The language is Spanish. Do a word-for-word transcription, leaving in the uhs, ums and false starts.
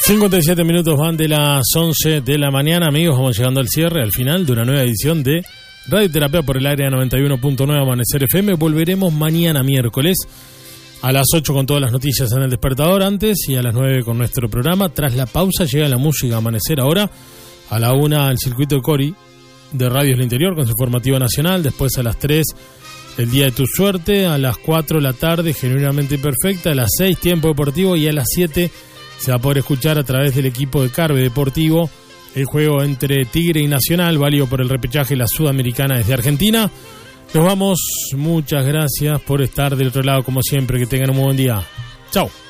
cincuenta y siete minutos van de las once de la mañana, amigos. Vamos llegando al cierre, al final de una nueva edición de Radioterapia por el área noventa y uno punto nueve Amanecer F M. Volveremos mañana miércoles a las ocho con todas las noticias en el despertador antes y a las nueve con nuestro programa. Tras la pausa llega la música Amanecer ahora. A la una el circuito de Cori de Radios del Interior con su informativa nacional. Después a las tres el Día de tu Suerte. A las cuatro la tarde Genuinamente Imperfecta. A las seis Tiempo Deportivo y a las siete se va a poder escuchar a través del equipo de Carve Deportivo el juego entre Tigre y Nacional, válido por el repechaje la Sudamericana desde Argentina. Nos vamos, muchas gracias por estar del otro lado como siempre, que tengan un muy buen día. Chao.